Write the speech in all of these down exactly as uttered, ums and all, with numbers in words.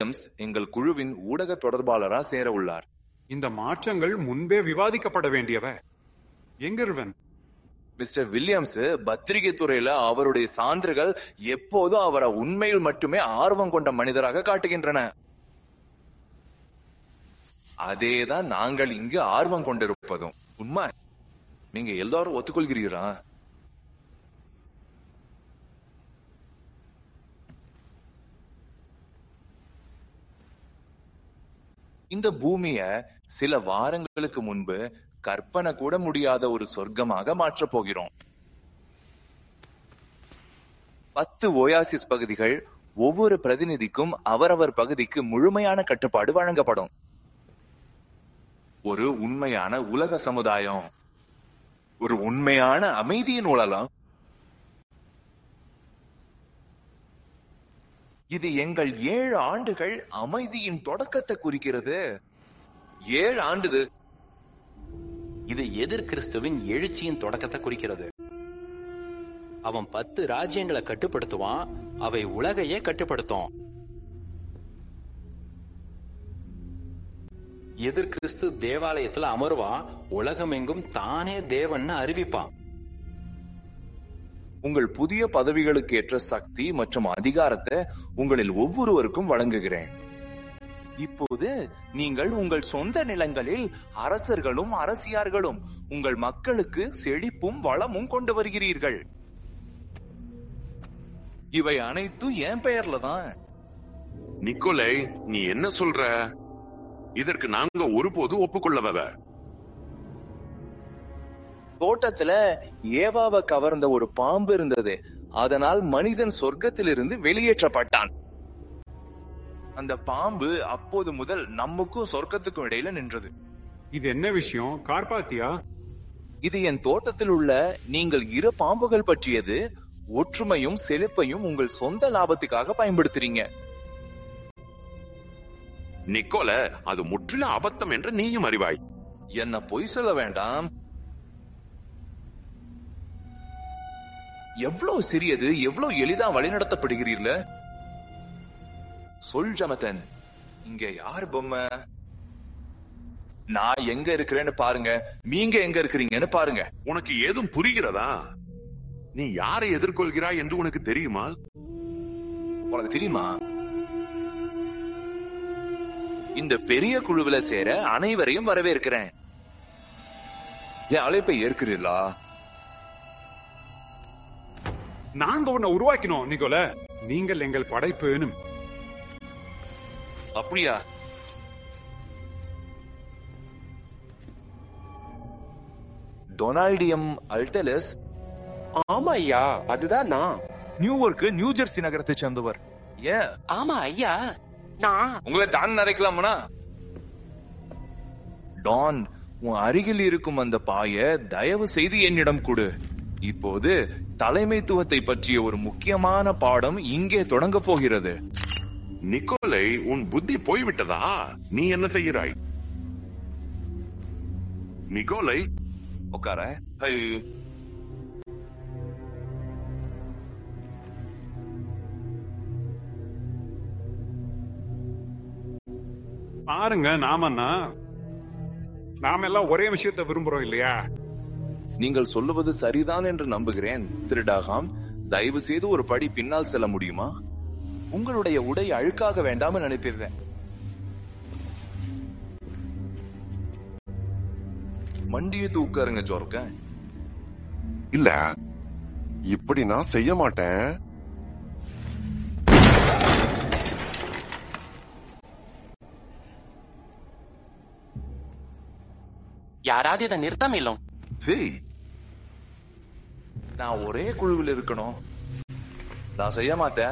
Williams எங்கள் குழுவின் ஊடக தொடர்பாளரா சேர உள்ளார். இந்த மாற்றங்கள் முன்பே விவாதிக்கப்பட வேண்டியவை. எங்கிருவன் மிஸ்டர் வில்லியம்ஸ் பத்திரிகை துறையில அவருடைய சான்றுகள் எப்போதும் அவரை உண்மையில் மட்டுமே ஆர்வம் கொண்ட மனிதராக காட்டுகின்றன. அதேதான் நாங்கள் இங்கு ஆர்வம் கொண்டிருப்பதும். உண்மை. நீங்க எல்லாரும் ஒத்துக்கொள்கிறீரா? இந்த பூமிய சில வாரங்களுக்கு முன்பு கற்பனை கூட முடியாத ஒரு சொர்க்கமாக மாற்றப் போகிறோம். பத்து ஓயாசிஸ் பகுதிகள், ஒவ்வொரு பிரதிநிதிக்கும் அவரவர் பகுதிக்கு முழுமையான கட்டுப்பாடு வழங்கப்படும். ஒரு உண்மையான உலக சமுதாயம், ஒரு உண்மையான அமைதியின் உலகம். இது எங்கள் ஏழு ஆண்டுகள் அமைதியின் தொடக்கத்தை குறிக்கிறது. ஏழு ஆண்டு. இது எதிர் கிறிஸ்துவின் எழுச்சியின் தொடக்கத்தை குறிக்கிறது. அவன் பத்து ராஜ்யங்களை கட்டுப்படுத்துவான், அவை உலகையே கட்டுப்படுத்தும். எதிர் கிறிஸ்து தேவாலயத்துல அமர்வான், உலகம் எங்கும் தானே தேவன் அறிவிப்பான். உங்கள் புதிய பதவிகளுக்கு ஏற்ற சக்தி மற்றும் அதிகாரத்தை உங்களில் ஒவ்வொருவருக்கும் வழங்குகிறேன். இப்போது நீங்கள் உங்கள் சொந்த நிலங்களில் அரசர்களும் அரசியார்களும் உங்கள் மக்களுக்கு செழிப்பும் வளமும் கொண்டு வருகிறீர்கள். இவை அனைத்தும் என் பெயர்ல தான். நிக்கோலை, நீ என்ன சொல்ற? இதற்கு நாங்க ஒருபோது ஒப்புக்கொள்ளவ. தோட்டத்துல ஏவாவை கவர்ந்த ஒரு பாம்பு இருந்தது. அதனால் மனிதன் சொர்க்கத்திலிருந்து வெளியேற்றப்பட்டான். அந்த பாம்பு அப்போது முதல் நமக்கும் சொர்க்கத்துக்கும் இடையில நின்றது. இது என்ன விஷயம் கார்பாத்தியா? இது என் தோட்டத்தில் உள்ள நீங்கள் இரு பாம்புகள் பற்றியது. ஒற்றுமையும் செழிப்பையும் உங்கள் சொந்த லாபத்துக்காக பயன்படுத்துறீங்க. நிக்கோல, அது முற்றிலும் அபத்தம் என்று நீயும் அறிவாய். என்ன பொய் சொல்ல வேண்டாம். எவ்வளவு சிறியது, எவ்வளவு எளிதா வழிநடத்தப்படுகிறீர்கள. சொல் ஜனதன், இங்க யார் பொம்மை? நான் எங்க இருக்கிறேன்னு பாருங்க, நீங்க எங்க இருக்கிறீங்கன்னு பாருங்க. உனக்கு ஏதும் புரிகிறதா? நீ யாரை எதிர்கொள்கிறாய் என்று உனக்கு தெரியுமா? உனக்கு தெரியுமா? இந்த பெரிய குழுவில சேர அனைவரையும் வரவேற்கிறேன். என் அழைப்பை ஏற்கிறீர்களா? நாங்க உன்னை உருவாக்கினோம் நிக்கோல. நீங்கள் எங்கள் படைப்பு. அப்படியா? டொனால்டியம் அல்டலஸ். ஆமா ஐயா, அதுதான் நான். நியூயார்க், நியூ ஜெர்சி நகரத்தை சேர்ந்தவர். ஏ ஆமா ஐயா, நான். உங்களை டான் நினைக்கலாம்னா? டான், உன் அருகில் இருக்கும் அந்த பாய தயவு செய்து என்னிடம் கொடு. இப்போது தலைமைத்துவத்தை பற்றிய ஒரு முக்கியமான பாடம் இங்கே தொடங்க போகிறது. நிக்கோலை, உன் புத்தி போய்விட்டதா? நீ என்ன செய்கிறாய்? நிக்கோலை, உட்கார. பாருங்க, நாமன்னா நாம எல்லாம் ஒரே விஷயத்தை விரும்புறோம் இல்லையா? நீங்கள் சொல்லுவது சரிதான் என்று நம்புகிறேன். திருடாகாம், தயவு செய்து ஒரு படி பின்னால் செல்ல முடியுமா? உங்களுடைய உடை அழுக்காக வேண்டாம் நினைப்பேன். மண்டியை தூக்காருங்க ஜோர்க்க. இல்ல, இப்படி நான் செய்ய மாட்டேன். யாராவது இதை நிறுத்தமில்லும். நான் ஒரே குழுவில் இருக்கணும். நான் செய்ய மாட்டேன்.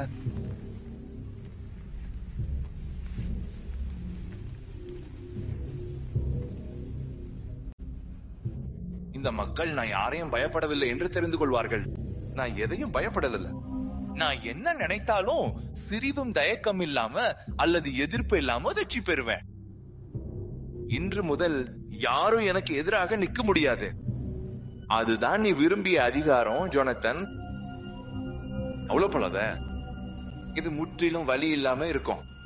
இந்த மக்கள் நான் யாரையும் பயப்படவில்லை என்று தெரிந்து கொள்வார்கள். நான் எதையும் பயப்படவில்லை. நான் என்ன நினைத்தாலும் சிறிதும் தயக்கம் இல்லாம அல்லது எதிர்ப்பு இல்லாம வெற்றி பெறுவேன். இன்று முதல் யாரும் எனக்கு எதிராக நிக்க முடியாது. அதுதான் நீ விரும்பிய அதிகாரம் ஜோனத்தன். அவ்வளவு போலத இது முற்றிலும் வலி இல்லாம இருக்கும்.